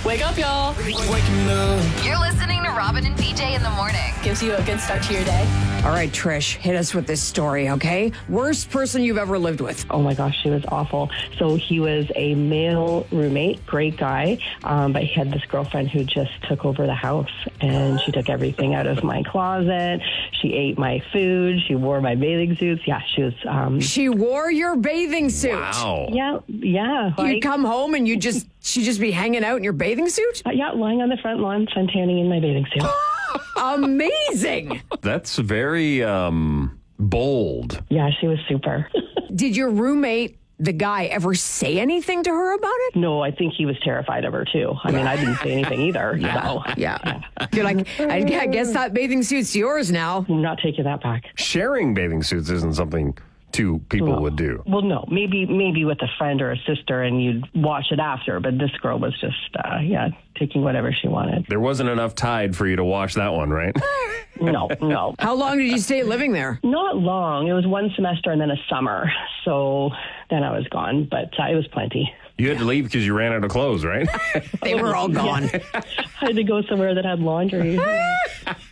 Wake up, y'all. You're listening to Robin and BJ in the morning. Gives you a good start to your day. All right, Trish, hit us with this story, okay? Worst person you've ever lived with. Oh my gosh, she was awful. So he was a male roommate, great guy, but he had this girlfriend who just took over the house, and she took everything out of my closet. She ate my food. She wore my bathing suits. Yeah, she was... She wore your bathing suit. Wow. Yeah. You'd come home and she'd just be hanging out in your bathing suit? Yeah, lying on the front lawn, suntanning in my bathing suit. Amazing. That's very bold. Yeah, she was super. Did your roommate, the guy, ever say anything to her about it? No, I think he was terrified of her, too. I mean, I didn't say anything either. So. Yeah. You're like, I guess that bathing suit's yours now. I'm not taking that back. Sharing bathing suits isn't something two people would do. Well, no, maybe with a friend or a sister, and you'd watch it after. But this girl was just, taking whatever she wanted. There wasn't enough Tide for you to watch that one, right? No. How long did you stay living there? Not long. It was one semester and then a summer. So then I was gone, but it was plenty. You had to leave because you ran out of clothes, right? They were all gone. I had to go somewhere that had laundry.